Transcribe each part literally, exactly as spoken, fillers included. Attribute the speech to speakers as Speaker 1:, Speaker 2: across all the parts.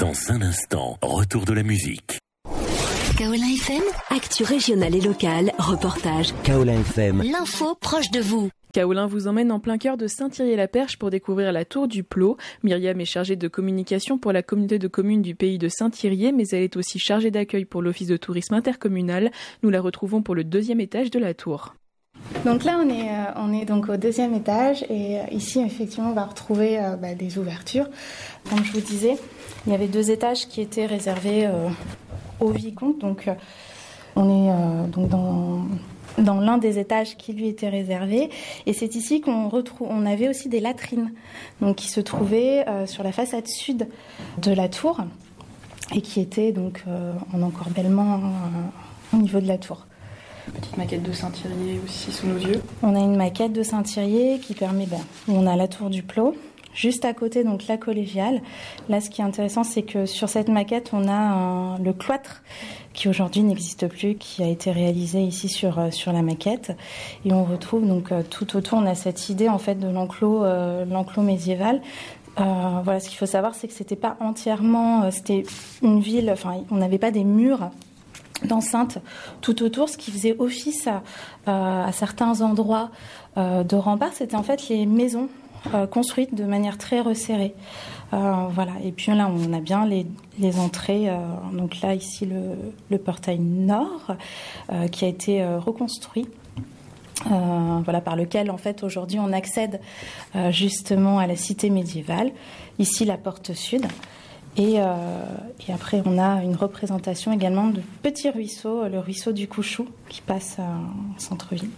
Speaker 1: Dans un instant, retour de la musique.
Speaker 2: Kaolin F M, actu régionale et locale, reportage.
Speaker 3: Kaolin F M,
Speaker 2: l'info proche de vous.
Speaker 4: Kaolin vous emmène en plein cœur de Saint-Thierry-la-Perche pour découvrir la tour du Plot. Myriam est chargée de communication pour la communauté de communes du pays de Saint-Thierry, mais elle est aussi chargée d'accueil pour l'office de tourisme intercommunal. Nous la retrouvons pour le deuxième étage de la tour.
Speaker 5: Donc là, on est, euh, on est donc au deuxième étage et euh, ici, effectivement, on va retrouver euh, bah, des ouvertures. Comme je vous disais, il y avait deux étages qui étaient réservés euh, au vicomte. Donc, euh, on est euh, donc dans, dans l'un des étages qui lui était réservé. Et c'est ici qu'on retrouve. On avait aussi des latrines, donc qui se trouvaient euh, sur la façade sud de la tour et qui étaient donc euh, en encorbellement euh, au niveau de la tour.
Speaker 4: Petite maquette de Saint-Thierry aussi sous nos yeux.
Speaker 5: On a une maquette de Saint-Thierry qui permet, ben, on a la tour du Plot, juste à côté donc la collégiale. Là, ce qui est intéressant, c'est que sur cette maquette, on a un, le cloître qui aujourd'hui n'existe plus, qui a été réalisé ici sur sur la maquette. Et on retrouve donc tout autour, on a cette idée en fait de l'enclos, euh, l'enclos médiéval. Euh, voilà, ce qu'il faut savoir, c'est que c'était pas entièrement, euh, c'était une ville, enfin, on n'avait pas des murs d'enceinte tout autour, ce qui faisait office à, à certains endroits euh, de rempart, c'était en fait les maisons euh, construites de manière très resserrée. Euh, voilà. Et puis là, on a bien les, les entrées. Euh, donc là, ici, le, le portail nord euh, qui a été euh, reconstruit. Euh, voilà, par lequel en fait aujourd'hui on accède euh, justement à la cité médiévale. Ici, la porte sud. Et, euh, et après, on a une représentation également de petits ruisseaux, le ruisseau du Couchou, qui passe en centre-ville.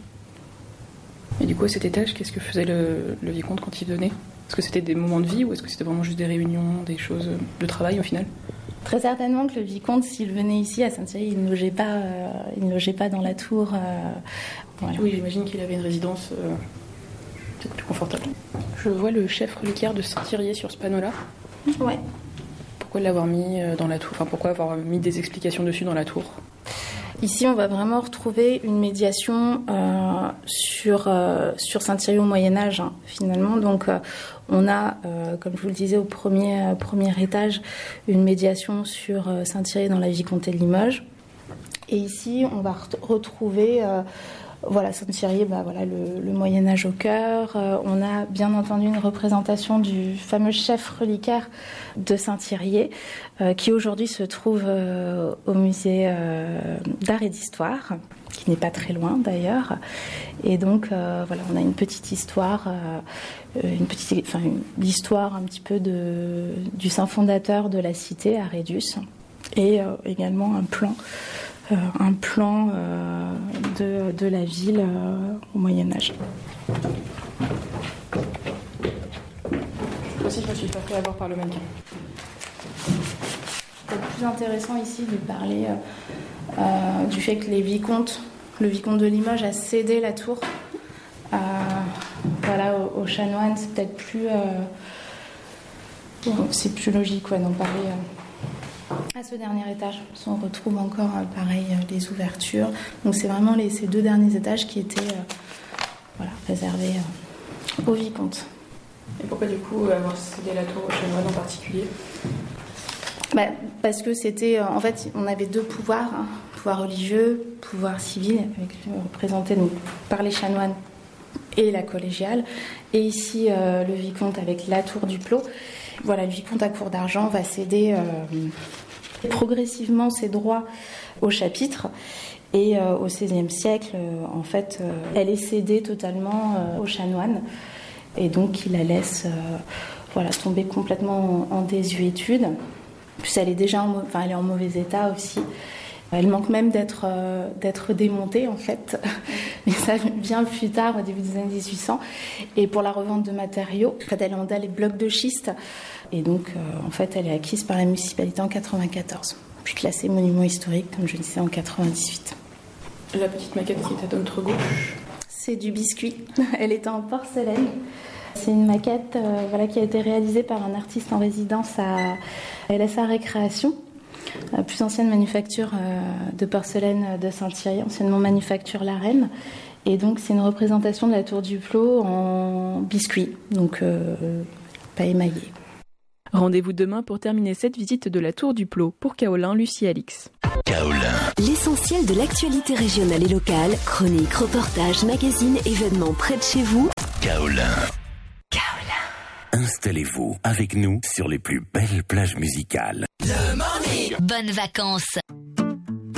Speaker 4: Et du coup, à cet étage, qu'est-ce que faisait le, le vicomte quand il venait ? Est-ce que c'était des moments de vie ou est-ce que c'était vraiment juste des réunions, des choses de travail au final ?
Speaker 5: Très certainement que le vicomte, s'il venait ici à Saint-Thierry, il ne logeait pas, euh, il ne logeait pas dans la tour. Euh,
Speaker 4: voilà. Oui, j'imagine qu'il avait une résidence euh, peut-être plus confortable. Je vois le chef reliquaire de Saint-Thierry sur ce panneau-là.
Speaker 5: Ouais.
Speaker 4: Pourquoi l'avoir mis dans la tour ? Enfin, pourquoi avoir mis des explications dessus dans la tour ?
Speaker 5: Ici, on va vraiment retrouver une médiation euh, sur, euh, sur Saint-Thierry au Moyen-Âge, hein, finalement. Donc, euh, on a, euh, comme je vous le disais, au premier, euh, premier étage, une médiation sur euh, Saint-Thierry dans la vicomté de Limoges. Et ici, on va re- retrouver... Euh, Voilà, Saint-Thierry, bah voilà, le, le Moyen-Âge au cœur. Euh, on a bien entendu une représentation du fameux chef reliquaire de Saint-Thierry, euh, qui aujourd'hui se trouve euh, au musée euh, d'art et d'histoire, qui n'est pas très loin d'ailleurs. Et donc, euh, voilà, on a une petite histoire, euh, une petite, enfin, une, l'histoire un petit peu de, du saint fondateur de la cité, Arédius, et euh, également un plan. Euh, un plan euh, de, de la ville euh, au Moyen-Âge.
Speaker 4: Aussi, je me suis pas fait avoir par le mannequin.
Speaker 5: C'est plus intéressant ici de parler euh, euh, du fait que les vicomtes, le vicomte de Limoges a cédé la tour euh, voilà, aux, aux chanoines. C'est peut-être plus, euh, bon, c'est plus logique ouais, d'en parler. Euh, À ce dernier étage, on retrouve encore pareil les ouvertures. Donc c'est vraiment les, ces deux derniers étages qui étaient euh, voilà, réservés euh, au vicomte.
Speaker 4: Et pourquoi du coup avoir cédé la tour aux chanoines en particulier ?
Speaker 5: Bah, parce que c'était, euh, en fait, on avait deux pouvoirs, hein, pouvoir religieux, pouvoir civil, avec, euh, représenté donc, par les chanoines et la collégiale. Et ici, euh, le vicomte avec la tour du Plot. Voilà, le vicomte à cour d'argent va céder euh, progressivement ses droits au chapitre. Et euh, au seizième siècle, euh, en fait, euh, elle est cédée totalement euh, aux chanoines. Et donc, il la laisse euh, voilà, tomber complètement en, en désuétude. Puis elle est déjà en, enfin, elle est en mauvais état aussi. Elle manque même d'être, euh, d'être démontée, en fait. Mais ça vient plus tard, au début des années dix-huit cents. Et pour la revente de matériaux, en fait, elle est en dalle et blocs de schiste. Et donc, euh, en fait, elle est acquise par la municipalité en quatre-vingt-quatorze. Puis classée monument historique, comme je disais, en quatre-vingt-dix-huit.
Speaker 4: La petite maquette qui est à notre gauche.
Speaker 5: C'est du biscuit. Elle est en porcelaine. C'est une maquette euh, voilà, qui a été réalisée par un artiste en résidence à L S A Récréation. La plus ancienne manufacture euh, de porcelaine de Saint-Thierry, anciennement manufacture La Reine. Et donc, c'est une représentation de la tour du Plot en biscuit, donc euh, pas émaillé.
Speaker 4: Rendez-vous demain pour terminer cette visite de la Tour du Plot. Pour Kaolin, Lucie Alix.
Speaker 1: Kaolin.
Speaker 2: L'essentiel de l'actualité régionale et locale, chroniques, reportages, magazines, événements près de chez vous.
Speaker 1: Kaolin.
Speaker 2: Kaolin.
Speaker 1: Installez-vous avec nous sur les plus belles plages musicales.
Speaker 2: Bonnes vacances.